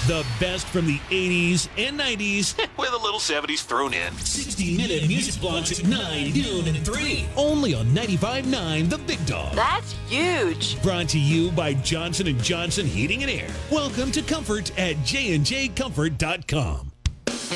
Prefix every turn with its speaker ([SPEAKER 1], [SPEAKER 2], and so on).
[SPEAKER 1] The best from the 80s and 90s
[SPEAKER 2] with a little 70s thrown in.
[SPEAKER 1] 60-minute music blocks at 9, noon, and 3. Only on 95.9 The Big Dog.
[SPEAKER 3] That's huge.
[SPEAKER 1] Brought to you by Johnson & Johnson Heating and Air. Welcome to Comfort at jnjcomfort.com.